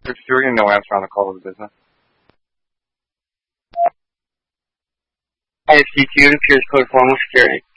Dr. Stewart, and no answer on the call of the business. ISCQ, it appears code formal security.